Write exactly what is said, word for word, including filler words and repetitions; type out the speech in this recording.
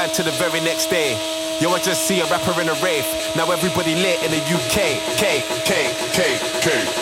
And to the very next day, yo, I just see a rapper in a rave. Now everybody lit in the U K. K, K, K, K.